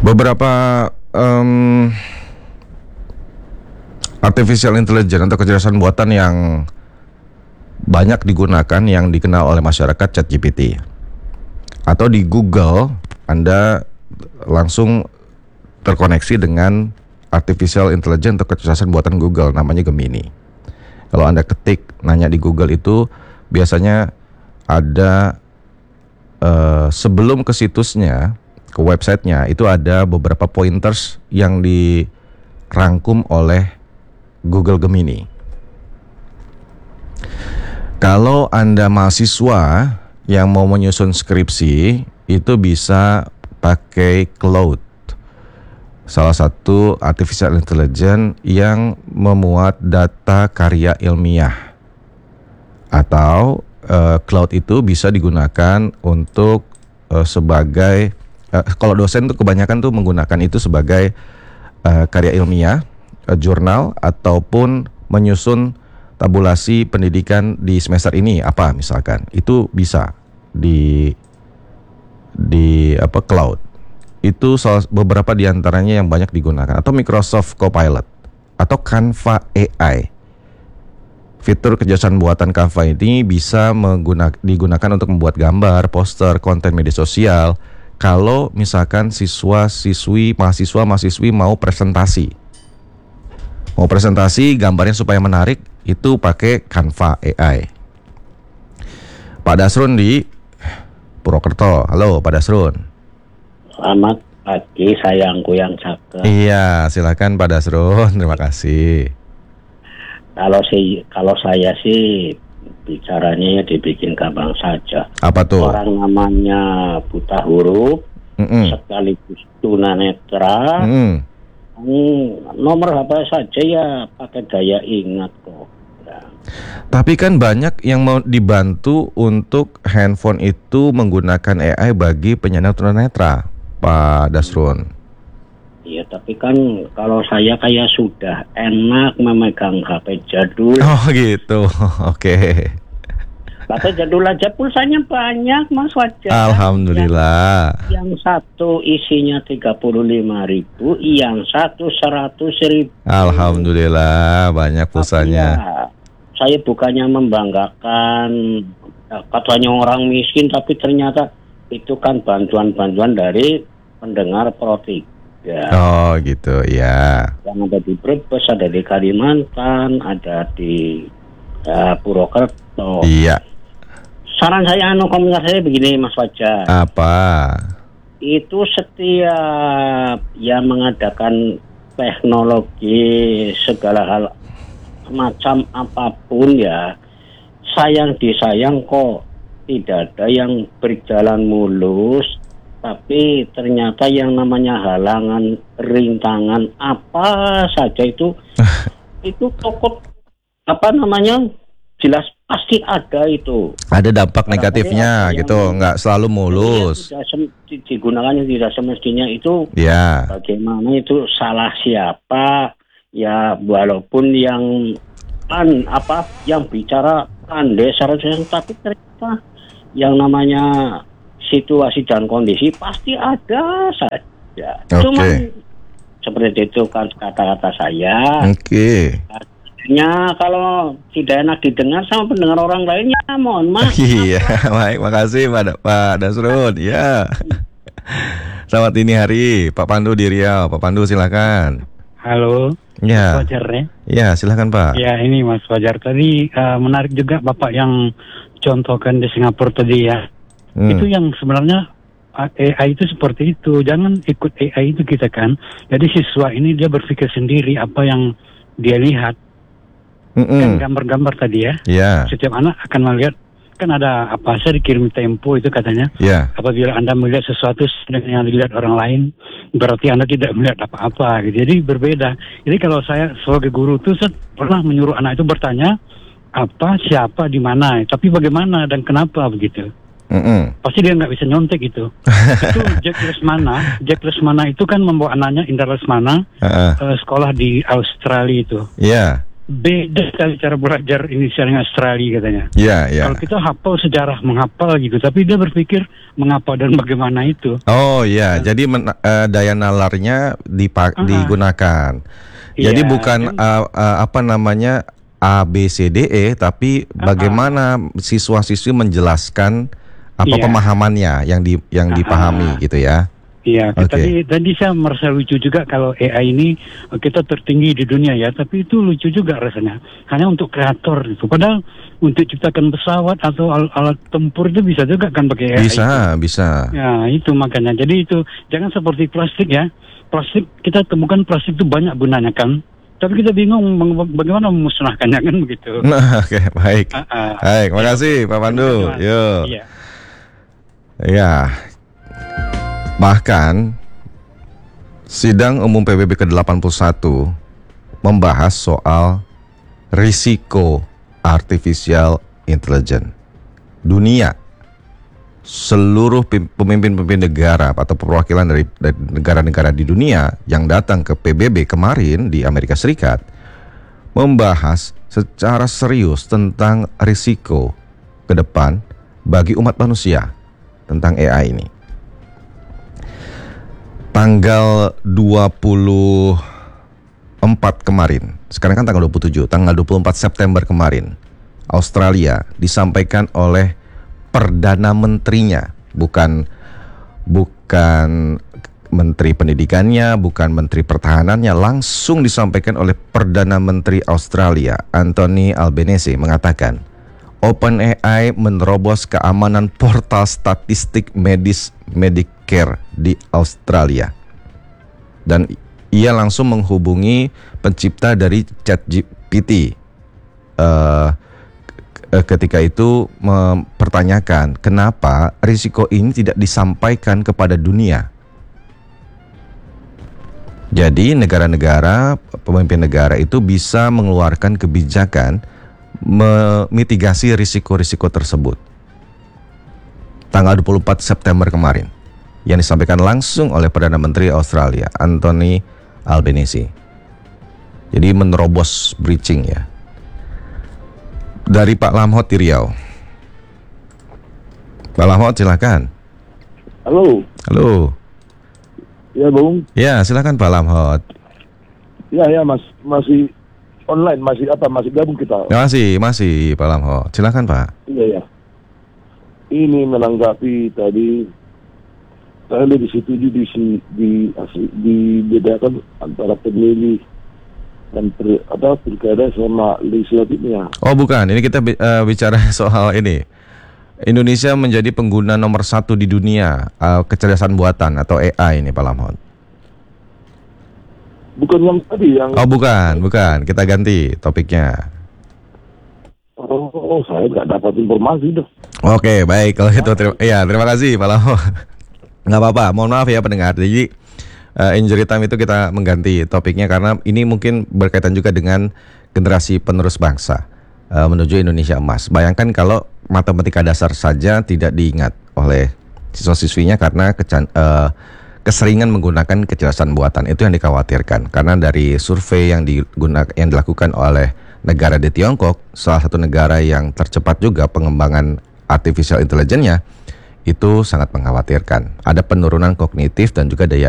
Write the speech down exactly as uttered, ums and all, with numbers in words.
Beberapa um, artificial intelligence atau kecerdasan buatan yang banyak digunakan yang dikenal oleh masyarakat ChatGPT. Atau di Google Anda langsung terkoneksi dengan artificial intelligence atau kecerdasan buatan Google, namanya Gemini. Kalau Anda ketik nanya di Google itu biasanya ada uh, sebelum ke situsnya, ke websitenya itu ada beberapa pointers yang dirangkum oleh Google Gemini. Kalau Anda mahasiswa yang mau menyusun skripsi itu bisa pakai Claude, salah satu artificial intelligence yang memuat data karya ilmiah. Atau uh, Claude itu bisa digunakan untuk uh, sebagai uh, kalau dosen tuh kebanyakan tuh menggunakan itu sebagai uh, karya ilmiah, uh, jurnal ataupun menyusun tabulasi pendidikan di semester ini apa misalkan. Itu bisa di di apa Claude. Itu salah, beberapa diantaranya yang banyak digunakan. Atau Microsoft Copilot atau Canva A I. Fitur kecerdasan buatan Canva ini bisa menggunakan, digunakan untuk membuat gambar, poster, konten media sosial. Kalau misalkan siswa-siswi, mahasiswa-mahasiswi mau presentasi, mau presentasi gambarnya supaya menarik, itu pakai Canva A I. Pak Dasrun di Purwokerto. Halo Pak Dasrun. Selamat pagi sayangku yang cakep. Iya, silakan Pak Dasrun. Terima kasih. Kalau si kalau saya sih bicaranya ya dibikin gampang saja. Apa tuh? Orang namanya buta huruf, Mm-mm. sekaligus tunanetra. Mm-mm. Hmm, nomor H P saja ya pakai daya ingat kok. Ya. Tapi kan banyak yang mau dibantu untuk handphone itu menggunakan A I bagi penyandang tunanetra, Pak Dasrun. Iya, tapi kan kalau saya kayak sudah enak memegang H P jadul. Oh gitu, oke. Okay. H P jadul aja pulsanya banyak, Mas Wajar. Alhamdulillah. Yang, yang satu isinya tiga puluh lima ribu, yang satu seratus ribu. Alhamdulillah, banyak pulsanya. Ya, saya bukannya membanggakan katanya orang miskin, tapi ternyata itu kan bantuan-bantuan dari pendengar Pro tiga. Oh gitu, ya. Yang ada di Brebes, ada di Kalimantan, ada di uh, Purwokerto. Iya. Saran saya, anu komentar saya begini, Mas Fajar. Apa? Itu setiap yang mengadakan teknologi segala hal macam apapun ya, sayang disayang kok tidak ada yang berjalan mulus. Tapi ternyata yang namanya halangan, rintangan apa saja itu itu pokok apa namanya jelas pasti ada itu. Ada dampak negatifnya gitu, nggak selalu mulus. Tidak sem- digunakannya tidak semestinya itu. Ya. Bagaimana itu salah siapa? Ya walaupun yang an apa yang bicara pandai seharusnya, tapi ternyata yang namanya situasi dan kondisi pasti ada saja. Okay. Cuman seperti itu kan kata-kata saya. Oke. Okay. Ya kalau tidak enak didengar sama pendengar orang lainnya, mohon maaf. Iya, baik, makasih Pak Pak Dasrun. Ya. Selamat dini hari, Pak Pandu di Riau. Pak Pandu silakan. Halo. Ya. Mas Wajar ya. Ya, silakan Pak. Ya, ini Mas Wajar tadi uh, menarik juga Bapak yang contohkan di Singapura tadi ya. Hmm. Itu yang sebenarnya A I itu seperti itu. Jangan ikut A I itu kita kan. Jadi siswa ini dia berpikir sendiri apa yang dia lihat. Mm-mm. Kan gambar-gambar tadi ya. Yeah. Setiap anak akan melihat, kan ada apa saya dikirim Tempo itu katanya. Yeah. Apabila Anda melihat sesuatu yang dilihat orang lain, berarti Anda tidak melihat apa-apa. Gitu. Jadi berbeda. Jadi kalau saya sebagai guru itu saya pernah menyuruh anak itu bertanya apa, siapa, di mana, tapi bagaimana dan kenapa begitu. Mm-mm. Pasti dia nggak bisa nyontek itu. Itu Jack Lesmana. Jack Lesmana itu kan membawa anaknya Indra Lesmana uh-uh. uh, sekolah di Australia itu. Iya. Yeah. beda sekali cara belajar Indonesia dengan Australia katanya. Ya, ya. Kalau kita hafal sejarah, menghafal gitu, tapi dia berpikir mengapa dan bagaimana itu. Oh ya, jadi men, uh, daya nalarnya dipak- Uh-huh. digunakan. Jadi Iya, bukan kan? uh, uh, apa namanya A B C D E, tapi bagaimana siswa-siswi menjelaskan apa Iya. pemahamannya yang di yang Uh-huh. dipahami gitu ya. Iya, Oke. tadi tadi saya merasa lucu juga kalau A I ini eh, kita tertinggi di dunia ya, tapi itu lucu juga rasanya. Hanya untuk kreator itu. Padahal untuk ciptakan pesawat atau al- alat tempur itu bisa juga kan pakai A I. Bisa, itu. bisa. Ya, itu makanya. Jadi itu jangan seperti plastik ya. Plastik kita temukan plastik itu banyak gunanya kan. Tapi kita bingung bang- bagaimana memusnahkannya kan begitu. Nah, oke, baik. Ah, ah. Baik, makasih Pak Pandu. Terima kasih, Mas. Yuk. Iya. Ya. Bahkan sidang umum P B B ke delapan puluh satu membahas soal risiko artificial intelligence. Dunia, seluruh pim- pemimpin-pemimpin negara atau perwakilan dari, dari negara-negara di dunia yang datang ke P B B kemarin di Amerika Serikat membahas secara serius tentang risiko ke depan bagi umat manusia tentang A I ini. Tanggal dua puluh empat kemarin, sekarang kan tanggal dua puluh tujuh, tanggal dua puluh empat September kemarin, Australia disampaikan oleh Perdana Menterinya, bukan bukan Menteri Pendidikannya, bukan Menteri Pertahanannya, langsung disampaikan oleh Perdana Menteri Australia, Anthony Albanese, mengatakan OpenAI menerobos keamanan portal statistik medis Medicare di Australia. Dan ia langsung menghubungi pencipta dari ChatGPT. Uh, ketika itu mempertanyakan kenapa risiko ini tidak disampaikan kepada dunia. Jadi negara-negara, pemimpin negara itu bisa mengeluarkan kebijakan memitigasi risiko-risiko tersebut. Tanggal dua puluh empat September kemarin, yang disampaikan langsung oleh Perdana Menteri Australia, Anthony Albanese. Jadi menerobos breaching ya. Dari Pak Lamhot di Riau. Pak Lamhot silakan. Halo, Halo. ya Bung. Ya silakan Pak Lamhot. Ya ya Mas, masih online, masih apa, masih gabung kita. Ya, masih, masih Pak Lamhot. Silakan Pak. Iya ya. Ini menanggapi tadi, saya lebih setuju di si di asli- dibedakan antara pemilih dan per, apa pilkada sama legislatifnya. Oh bukan, ini kita bi- eh, bicara soal ini. Indonesia menjadi pengguna nomor satu di dunia eh, kecerdasan buatan atau A I ini Pak Lamhot. Bukan yang tadi yang. Oh bukan, bukan. Kita ganti topiknya. Oh, oh, saya nggak dapat informasi dong. Oke, baik kalau gitu. Terima, ya, terima kasih Pak Lamhot. Nggak apa-apa, mohon maaf ya pendengar. Jadi uh, injury time itu kita mengganti topiknya karena ini mungkin berkaitan juga dengan generasi penerus bangsa uh, menuju Indonesia emas. Bayangkan kalau matematika dasar saja tidak diingat oleh siswa-siswinya karena kecan, uh, keseringan menggunakan kecerdasan buatan. Itu yang dikhawatirkan karena dari survei yang digunakan yang dilakukan oleh negara di Tiongkok, salah satu negara yang tercepat juga pengembangan artificial intelligence-nya, itu sangat mengkhawatirkan. Ada penurunan kognitif dan juga daya